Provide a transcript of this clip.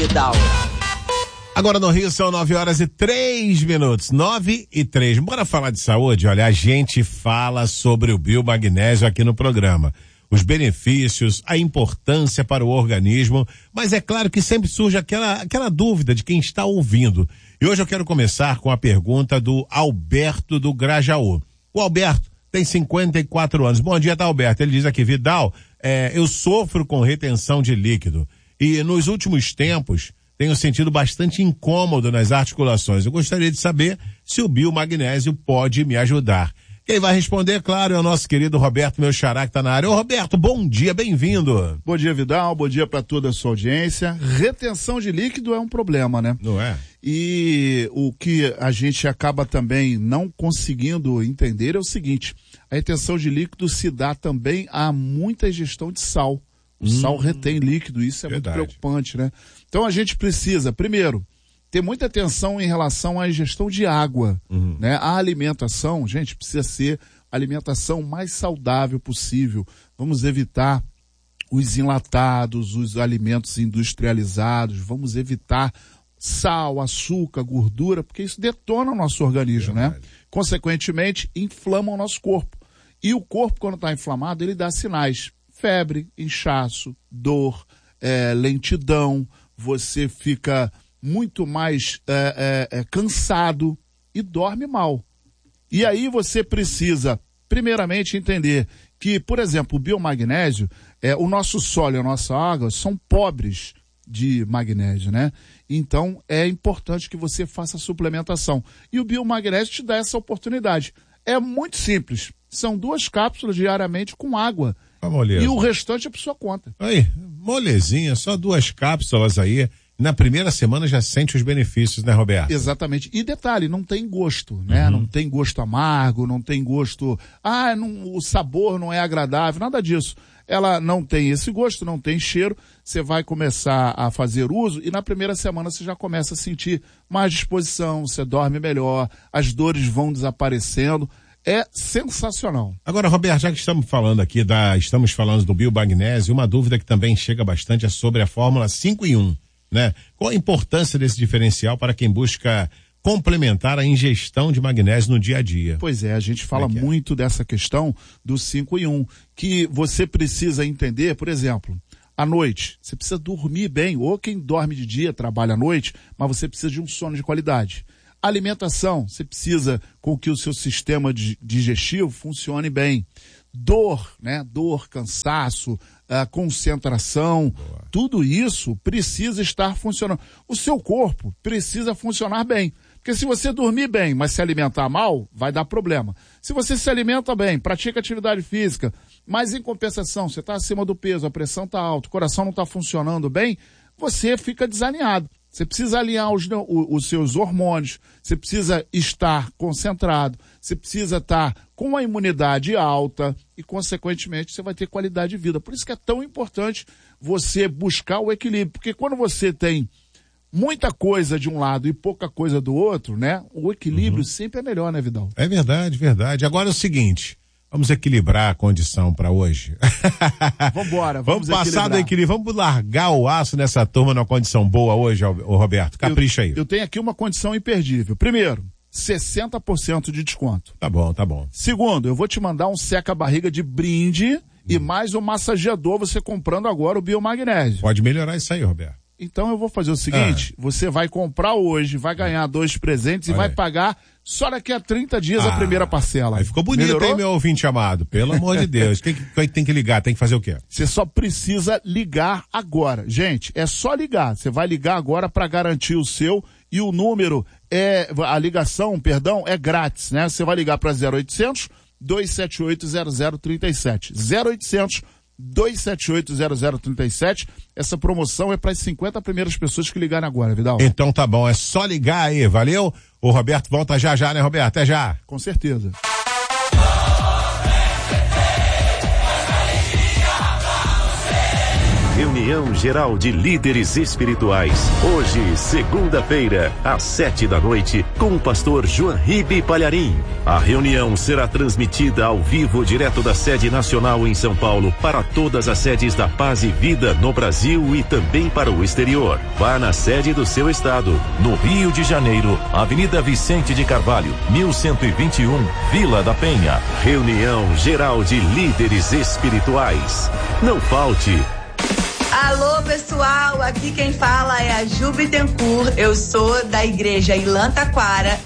Vidal. Agora no Rio são 9h03, 9h03. Bora falar de saúde? Olha, a gente fala sobre o biomagnésia aqui no programa. Os benefícios, a importância para o organismo, mas é claro que sempre surge aquela dúvida de quem está ouvindo. E hoje eu quero começar com a pergunta do Alberto do Grajaú. O Alberto tem 54 anos. Bom dia, tá, Alberto? Ele diz aqui, Vidal, eu sofro com retenção de líquido e nos últimos tempos tenho sentido bastante incômodo nas articulações. Eu gostaria de saber se o biomagnésio pode me ajudar. Quem vai responder, claro, é o nosso querido Roberto, meu xará, que está na área. Ô, Roberto, bom dia, bem-vindo. Bom dia, Vidal, bom dia para toda a sua audiência. Retenção de líquido é um problema, né? Não é? E o que a gente acaba também não conseguindo entender é o seguinte, a retenção de líquido se dá também a muita ingestão de sal. O sal retém líquido, isso é verdade. Muito preocupante, né? Então a gente precisa, primeiro, ter muita atenção em relação à ingestão de água, né? A alimentação, gente, precisa ser a alimentação mais saudável possível. Vamos evitar os enlatados, os alimentos industrializados, vamos evitar sal, açúcar, gordura, porque isso detona o nosso organismo, né? Consequentemente, inflama o nosso corpo. E o corpo, quando está inflamado, ele dá sinais. Febre, inchaço, dor, lentidão, você fica muito mais cansado e dorme mal. E aí você precisa, primeiramente, entender que, por exemplo, o biomagnésio, o nosso solo e a nossa água são pobres de magnésio, né? Então, é importante que você faça a suplementação. E o biomagnésio te dá essa oportunidade. É muito simples. São 2 cápsulas diariamente com água. E o restante é por sua conta. Aí, molezinha, só 2 cápsulas aí. Na primeira semana já sente os benefícios, né, Roberto? Exatamente. E detalhe, não tem gosto, né? Não tem gosto amargo, não tem gosto... o sabor não é agradável, nada disso. Ela não tem esse gosto, não tem cheiro. Você vai começar a fazer uso e na primeira semana você já começa a sentir mais disposição, você dorme melhor, as dores vão desaparecendo. É sensacional. Agora, Roberto, já que estamos falando do biomagnésio, uma dúvida que também chega bastante é sobre a fórmula 5 em 1, né? Qual a importância desse diferencial para quem busca complementar a ingestão de magnésio no dia a dia? Pois é, a gente fala muito dessa questão do 5 em 1, que você precisa entender, por exemplo, à noite, você precisa dormir bem, ou quem dorme de dia trabalha à noite, mas você precisa de um sono de qualidade. Alimentação, você precisa com que o seu sistema digestivo funcione bem. Dor, né? Dor, cansaço, concentração, tudo isso precisa estar funcionando. O seu corpo precisa funcionar bem. Porque se você dormir bem, mas se alimentar mal, vai dar problema. Se você se alimenta bem, pratica atividade física, mas em compensação, você está acima do peso, a pressão está alta, o coração não está funcionando bem, você fica desalinhado. Você precisa alinhar os seus hormônios, você precisa estar concentrado, você precisa estar com a imunidade alta e, consequentemente, você vai ter qualidade de vida. Por isso que é tão importante você buscar o equilíbrio, porque quando você tem muita coisa de um lado e pouca coisa do outro, né? O equilíbrio sempre é melhor, né, Vidal? É verdade, verdade. Agora é o seguinte... Vamos equilibrar a condição para hoje. Vamos passar do equilíbrio. Vamos largar o aço nessa turma numa condição boa hoje, ô Roberto. Capricha aí. Eu tenho aqui uma condição imperdível. Primeiro, 60% de desconto. Tá bom, tá bom. Segundo, eu vou te mandar um seca-barriga de brinde e mais um massageador você comprando agora o biomagnésio. Pode melhorar isso aí, Roberto. Então eu vou fazer o seguinte, você vai comprar hoje, vai ganhar 2 presentes e vai pagar só daqui a 30 dias a primeira parcela. Aí ficou bonito, hein, meu ouvinte amado? Pelo amor de Deus. Quem tem que ligar? Tem que fazer o quê? Você só precisa ligar agora. Gente, é só ligar. Você vai ligar agora para garantir o seu e o número a ligação, é grátis, né? Você vai ligar para 0800 278 0037. 0800 278-0037. Essa promoção é para as 50 primeiras pessoas que ligarem agora, Vidal. Então tá bom, é só ligar aí, valeu? O Roberto volta já, né, Roberto? Até já. Com certeza. Rio Reunião Geral de Líderes Espirituais. Hoje, segunda-feira, às 7h, com o pastor João Ribe Palharim. A reunião será transmitida ao vivo direto da sede nacional em São Paulo para todas as sedes da Paz e Vida no Brasil e também para o exterior. Vá na sede do seu estado. No Rio de Janeiro, Avenida Vicente de Carvalho, 1121, Vila da Penha. Reunião Geral de Líderes Espirituais. Não falte. Alô, pessoal, aqui quem fala é a Ju Bittencourt. Eu sou da Igreja Ilã Taquara